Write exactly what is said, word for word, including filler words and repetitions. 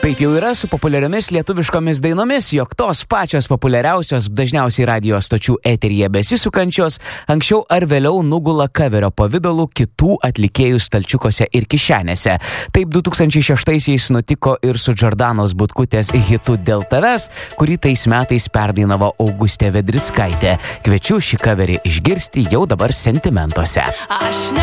Taip jau yra su populiariomis lietuviškomis dainomis, jog tos pačios populiariausios, dažniausiai radio stočių eteryje besisukančios, anksčiau ar vėliau nugula kaverio pavidalu kitų atlikėjų stalčiukose ir kišenėse. Taip du tūkstančiai šeštaisiais nutiko ir su Džordanos Butkutės hitu Dėl tavęs, kurį tais metais perdainavo Augustė Vedrickaitė. Kviečiu šį kaverį išgirsti jau dabar sentimentuose. Aš ne